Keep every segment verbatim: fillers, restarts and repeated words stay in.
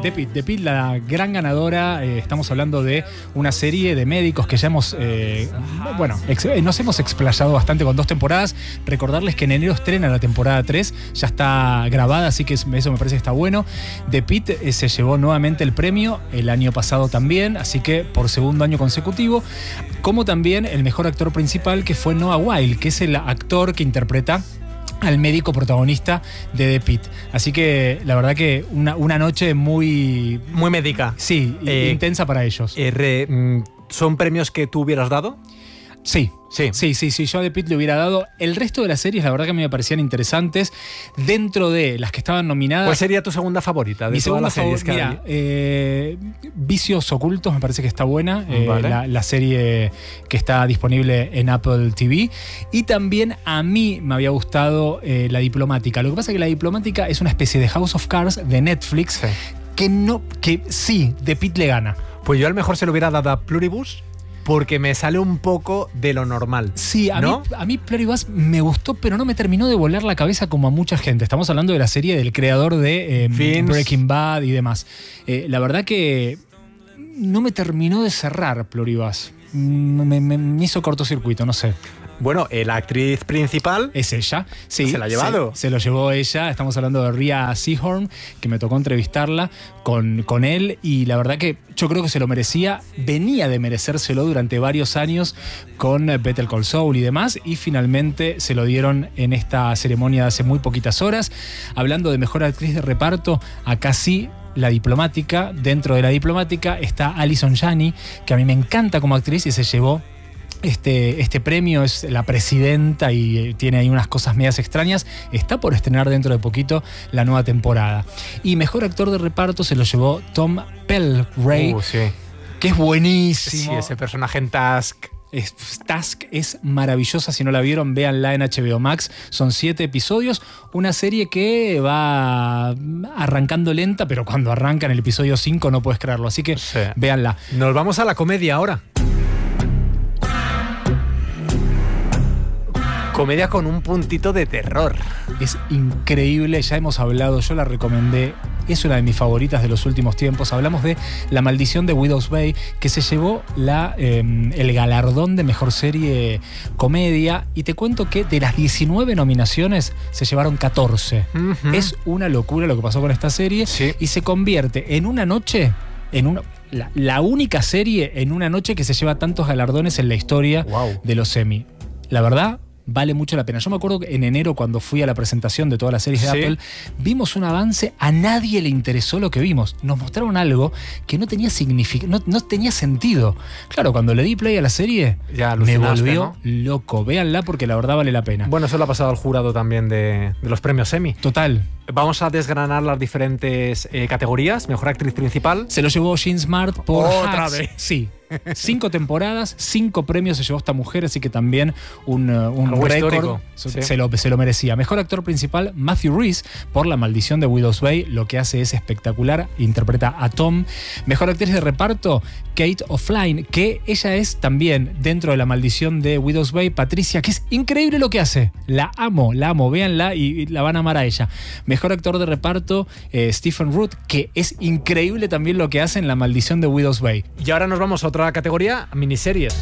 The Pitt, The Pitt, la gran ganadora. Eh, estamos hablando de una serie de médicos que ya hemos, eh, bueno, ex, nos hemos explayado bastante con dos temporadas. Recordarles que en enero estrena la temporada tres, ya está grabada, así que eso me parece que está bueno. The Pitt eh, se llevó nuevamente el premio el año pasado también, así que por segundo año consecutivo, como también el mejor actor principal, que fue Noah Wyle, que es el actor que interpreta al médico protagonista de The Pitt. Así que la verdad que una, una noche muy... Muy médica. Sí, eh, intensa para ellos. Eh, re, ¿Son premios que tú hubieras dado? Sí. Sí, sí, sí, sí, yo a The Pitt le hubiera dado. El resto de las series, la verdad que a mí me parecían interesantes. Dentro de las que estaban nominadas. ¿Cuál sería tu segunda favorita de mi todas segunda las series favor, que mira, hay? Eh, Vicios Ocultos me parece que está buena. Eh, Vale. la, la serie que está disponible en Apple T V. Y también a mí me había gustado eh, La Diplomática. Lo que pasa es que La Diplomática es una especie de House of Cards de Netflix. Sí. Que no, que sí, The Pitt le gana. Pues yo a lo mejor se lo hubiera dado a Pluribus, porque me sale un poco de lo normal. Sí, a ¿no? mí, a mí Pluribus me gustó, pero no me terminó de volar la cabeza como a mucha gente. Estamos hablando de la serie del creador de eh, Breaking Bad y demás. Eh, la verdad que no me terminó de cerrar Pluribus. Me, me, me hizo cortocircuito, no sé. Bueno, eh, la actriz principal es ella. Sí, se la ha llevado. Se, se lo llevó ella. Estamos hablando de Rhea Seehorn, que me tocó entrevistarla con, con él. Y la verdad que yo creo que se lo merecía. Venía de merecérselo durante varios años con Better Call Saul y demás. Y finalmente se lo dieron en esta ceremonia de hace muy poquitas horas. Hablando de mejor actriz de reparto, acá sí. La Diplomática. Dentro de La Diplomática está Allison Janney, que a mí me encanta como actriz y se llevó Este, este premio. Es la presidenta y tiene ahí unas cosas medias extrañas. Está por estrenar dentro de poquito la nueva temporada. Y mejor actor de reparto se lo llevó Tom Pelray, uh, sí. que es buenísimo. Sí, ese personaje en Task. Es, Task es maravillosa. Si no la vieron, véanla en H B O Max. Son siete episodios. Una serie que va arrancando lenta, pero cuando arranca en el episodio cinco no puedes creerlo. Así que sí. Véanla. Nos vamos a la comedia ahora. Comedia con un puntito de terror. Es increíble, ya hemos hablado, yo la recomendé, es una de mis favoritas de los últimos tiempos. Hablamos de La Maldición de Widow's Bay, que se llevó la, eh, el galardón de mejor serie comedia, y te cuento que de las diecinueve nominaciones se llevaron catorce. Uh-huh. Es una locura lo que pasó con esta serie, sí. Y se convierte en una noche, en una... La, la única serie en una noche que se lleva tantos galardones en la historia wow. de los Emmy. La verdad, vale mucho la pena. Yo me acuerdo que en enero, cuando fui a la presentación de todas las series de sí. Apple, vimos un avance, a nadie le interesó lo que vimos. Nos mostraron algo que no tenía signific- no, no tenía sentido. Claro, cuando le di play a la serie, ya, me volvió ¿no? loco. Véanla porque la verdad vale la pena. Bueno, eso lo ha pasado al jurado también de, de los premios Emmy. Total. Vamos a desgranar las diferentes eh, categorías. Mejor actriz principal. Se lo llevó Jean Smart por Otra Hacks. vez. Sí. Cinco temporadas, cinco premios se llevó esta mujer, así que también un, un récord. Sí. Se, lo, se lo merecía. Mejor actor principal, Matthew Rhys, por La Maldición de Widow's Bay. Lo que hace es espectacular. Interpreta a Tom. Mejor actriz de reparto, Kate O'Flynn, que ella es también, dentro de La Maldición de Widow's Bay, Patricia, que es increíble lo que hace. La amo, la amo. Véanla y, y la van a amar a ella. Mejor actor de reparto, eh, Stephen Root, que es increíble también lo que hace en La Maldición de Widow's Bay. Y ahora nos vamos a otra categoría, miniseries.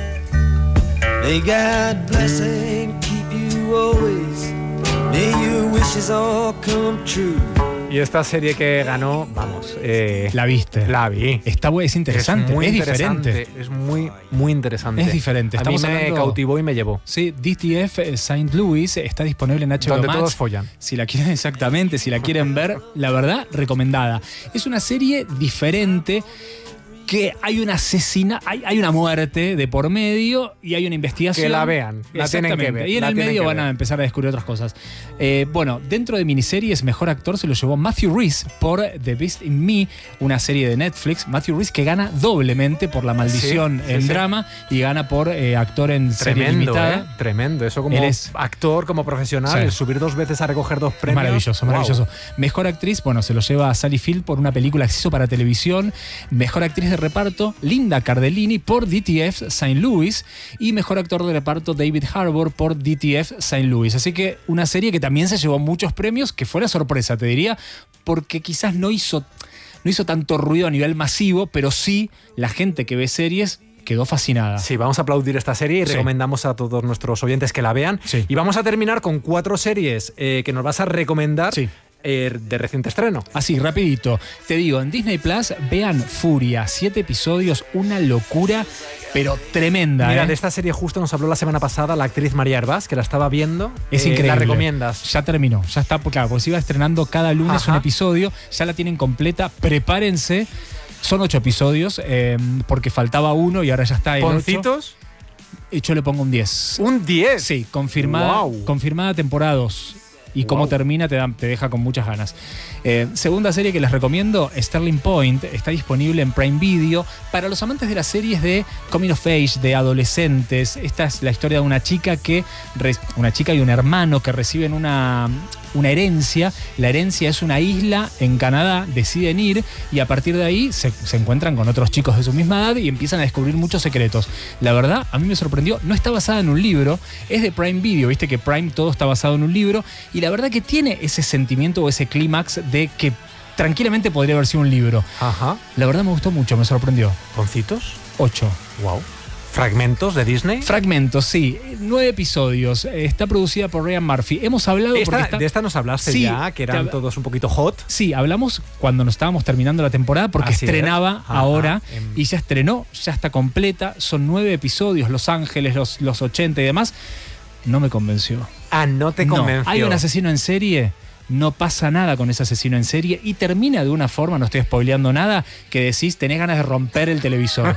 May God bless and keep you always. May your wishes all come true. Y esta serie que ganó, vamos, eh, la viste. La vi. Está es interesante, es, muy es interesante, diferente. Es muy, muy interesante. Es diferente. A Estamos mí me hablando... cautivó y me llevó. Sí, D T F Saint Louis está disponible en H B O Donde Max. todos follan. Si la quieren, exactamente, si la quieren ver, la verdad, recomendada. Es una serie diferente. Que hay una asesina, hay, hay una muerte de por medio y hay una investigación. Que la vean, la tienen que ver. Y en el medio van a empezar a descubrir otras cosas. Eh, bueno, dentro de miniseries, mejor actor se lo llevó Matthew Rhys por The Beast in Me, una serie de Netflix. Matthew Rhys que gana doblemente por La Maldición sí, en sí, drama sí. y gana por eh, actor en tremendo, serie limitada. Eh, tremendo, eso como es, actor, como profesional, sí. el subir dos veces a recoger dos premios. Maravilloso, wow. maravilloso. Mejor actriz, bueno, se lo lleva a Sally Field por una película que se hizo para televisión. Mejor actriz de reparto, Linda Cardellini por D T F Saint Louis, y mejor actor de reparto, David Harbour por D T F Saint Louis. Así que una serie que también se llevó muchos premios, que fue la sorpresa, te diría, porque quizás no hizo, no hizo tanto ruido a nivel masivo, pero sí la gente que ve series quedó fascinada. Sí, vamos a aplaudir esta serie y Sí. recomendamos a todos nuestros oyentes que la vean. Sí. Y vamos a terminar con cuatro series eh, que nos vas a recomendar Sí. eh, de reciente estreno. Así, rapidito. Te digo, en Disney Plus, vean Furia. Siete episodios, una locura, pero tremenda. Mira, ¿eh? de esta serie justo nos habló la semana pasada la actriz María Hervás, que la estaba viendo. Es Eh, increíble. ¿La recomiendas? Ya terminó, ya está, claro, porque se iba estrenando cada lunes Ajá. un episodio, ya la tienen completa, prepárense. Son ocho episodios, eh, porque faltaba uno y ahora ya está el ocho. ¿Poncitos? Y yo le pongo un diez. ¿Un diez? Sí, confirmada, Wow. confirmada temporada dos. Y cómo Wow. termina te, da- te deja con muchas ganas. Eh, segunda serie que les recomiendo, Sterling Point, está disponible en Prime Video. Para los amantes de las series de Coming of Age, de adolescentes, esta es la historia de una chica que re- una chica y un hermano que reciben una, una herencia. La herencia es una isla en Canadá, deciden ir y a partir de ahí se, se encuentran con otros chicos de su misma edad y empiezan a descubrir muchos secretos. La verdad, a mí me sorprendió, no está basada en un libro, es de Prime Video, viste que Prime todo está basado en un libro y la verdad que tiene ese sentimiento o ese clímax de que tranquilamente podría haber sido un libro. Ajá. La verdad me gustó mucho, me sorprendió. ¿Poncitos? Ocho. Wow. ¿Fragmentos de Disney? Fragmentos, sí. Nueve episodios. Eh, Está producida por Ryan Murphy. Hemos hablado porque Esta- está... De esta nos hablaste Sí, ya, que eran te- todos un poquito hot. Sí, hablamos cuando nos estábamos terminando la temporada porque Así es. estrenaba Ajá, ahora en- y ya estrenó, ya está completa. Son nueve episodios, Los Ángeles, los, los ochenta y demás. No me convenció. Ah, no te No, convenció. hay un asesino en serie, no pasa nada con ese asesino en serie y termina de una forma, no estoy spoileando nada, que decís, tenés ganas de romper el televisor.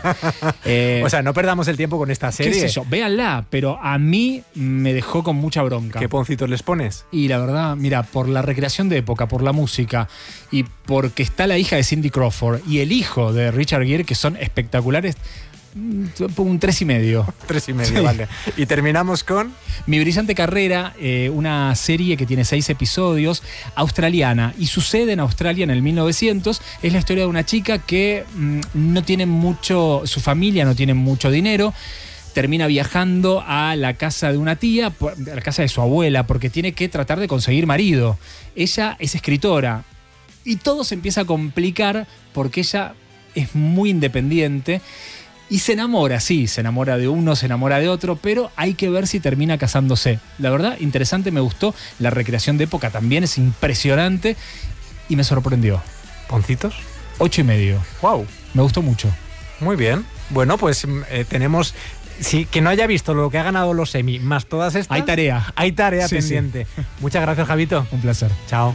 Eh, O sea, no perdamos el tiempo con esta qué serie. sé yo, véanla, pero a mí me dejó con mucha bronca. ¿Qué poncitos les pones? Y la verdad, mira, por la recreación de época, por la música y porque está la hija de Cindy Crawford y el hijo de Richard Gere, que son espectaculares, mm, pongo un tres y medio. Tres y medio, Sí. vale. Y terminamos con... Mi brillante carrera, eh, una serie que tiene seis episodios, australiana, y sucede en Australia en el mil novecientos. Es la historia de una chica que mm, no tiene mucho, su familia no tiene mucho dinero. Termina viajando a la casa de una tía, por- a la casa de su abuela, porque tiene que tratar de conseguir marido. Ella es escritora y todo se empieza a complicar porque ella es muy independiente y se enamora, sí, se enamora de uno, se enamora de otro, pero hay que ver si termina casándose. La verdad, interesante, me gustó. La recreación de época también es impresionante y me sorprendió. ¿Poncitos? Ocho y medio. Wow. Me gustó mucho. Muy bien. Bueno, pues mm, eh, tenemos... Sí, que no haya visto lo que ha ganado los Emmy, más todas estas... Hay tarea. Hay tarea Sí, sí. pendiente. Muchas gracias, Javito. Un placer. Chao.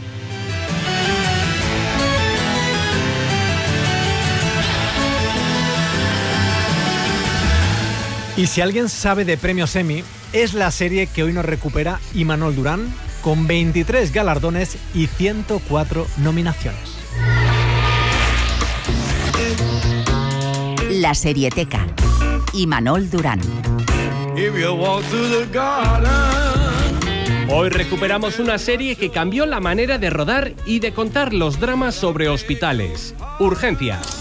Y si alguien sabe de premios Emmy, es la serie que hoy nos recupera Imanol Durán, con veintitrés galardones y ciento cuatro nominaciones. La Serieteca. Imanol Durán. If you walk through the garden. Hoy recuperamos una serie que cambió la manera de rodar y de contar los dramas sobre hospitales. Urgencias.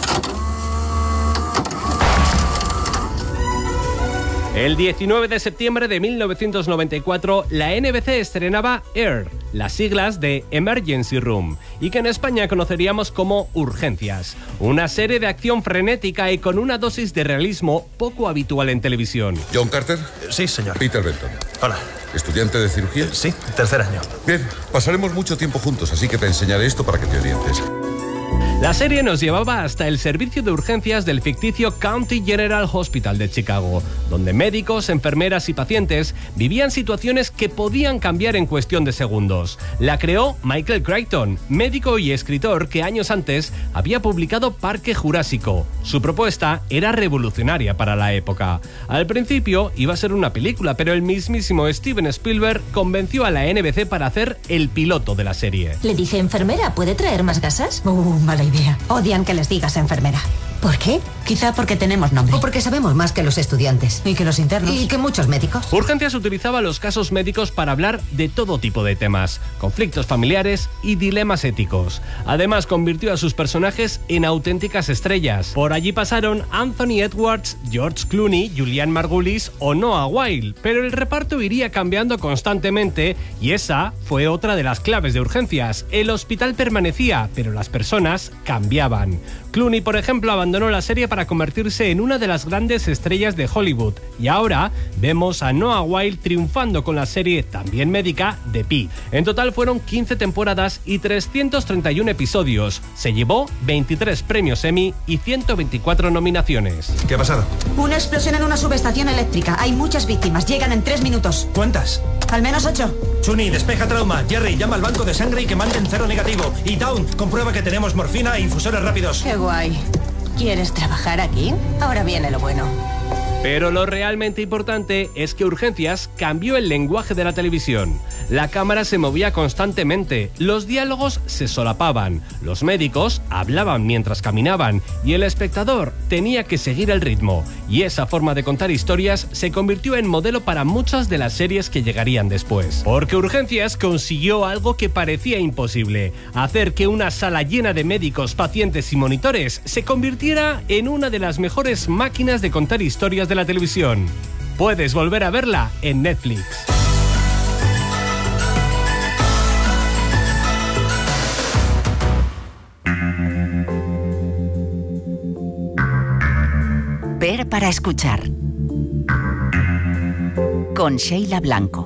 El diecinueve de septiembre de mil novecientos noventa y cuatro, la N B C estrenaba E R, las siglas de Emergency Room, y que en España conoceríamos como Urgencias. Una serie de acción frenética y con una dosis de realismo poco habitual en televisión. John Carter, Sí, señor. Peter Benton. Hola. ¿Estudiante de cirugía? Sí, tercer año. Bien, pasaremos mucho tiempo juntos, así que te enseñaré esto para que te orientes. La serie nos llevaba hasta el servicio de urgencias del ficticio County General Hospital de Chicago, donde médicos, enfermeras y pacientes vivían situaciones que podían cambiar en cuestión de segundos. La creó Michael Crichton, médico y escritor que años antes había publicado Parque Jurásico. Su propuesta era revolucionaria para la época. Al principio iba a ser una película, pero el mismísimo Steven Spielberg convenció a la N B C para hacer el piloto de la serie. Le dije, enfermera, ¿puede traer más gasas? Uh, mala idea. Odian que les digas enfermera. ¿Por qué? Quizá porque tenemos nombre. O porque sabemos más que los estudiantes. Y que los internos. Y que muchos médicos. Urgencias utilizaba los casos médicos para hablar de todo tipo de temas, conflictos familiares y dilemas éticos. Además, convirtió a sus personajes en auténticas estrellas. Por allí pasaron Anthony Edwards, George Clooney, Julianne Margulies o Noah Wyle, pero el reparto iría cambiando constantemente y esa fue otra de las claves de Urgencias. El hospital permanecía, pero las personas cambiaban. Clooney, por ejemplo, abandonó la serie para convertirse en una de las grandes estrellas de Hollywood y ahora vemos a Noah Wyle triunfando con la serie también médica de Pi. En total fueron quince temporadas y trescientos treinta y uno episodios. Se llevó veintitrés premios Emmy y ciento veinticuatro nominaciones. ¿Qué ha pasado? Una explosión en una subestación eléctrica. Hay muchas víctimas. Llegan en tres minutos. ¿Cuántas? Al menos ocho. Chuni, despeja trauma. Jerry, llama al banco de sangre y que manden cero negativo. Y Down, comprueba que tenemos morfina e infusores rápidos. Qué guay. ¿Quieres trabajar aquí? Ahora viene lo bueno. Pero lo realmente importante es que Urgencias cambió el lenguaje de la televisión. La cámara se movía constantemente, los diálogos se solapaban, los médicos hablaban mientras caminaban y el espectador tenía que seguir el ritmo. Y esa forma de contar historias se convirtió en modelo para muchas de las series que llegarían después. Porque Urgencias consiguió algo que parecía imposible: hacer que una sala llena de médicos, pacientes y monitores se convirtiera en una de las mejores máquinas de contar historias de la televisión. Puedes volver a verla en Netflix. Ver para escuchar. Con Sheila Blanco.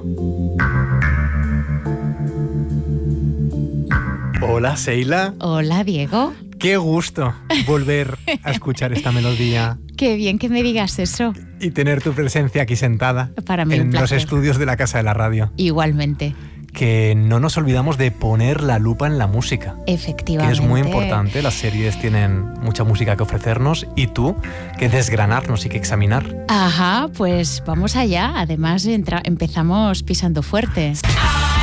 Hola, Sheila. Hola, Diego. Qué gusto volver a escuchar esta melodía. Qué bien que me digas eso. Y tener tu presencia aquí sentada. Para mí en un placer. Los estudios de la Casa de la Radio. Igualmente. Que no nos olvidamos de poner la lupa en la música. Efectivamente. Que es muy importante. Las series tienen mucha música que ofrecernos y tú que desgranarnos y que examinar. Ajá, pues vamos allá. Además, entra- empezamos pisando fuerte.